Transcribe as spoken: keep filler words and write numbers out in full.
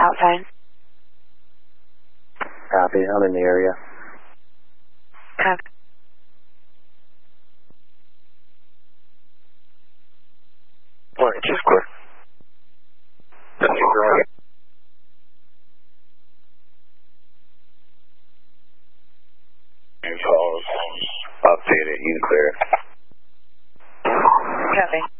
outside. Copy. I'm in the area. Copy. One inches clear. That's right. Calls updated. You clear. Copy.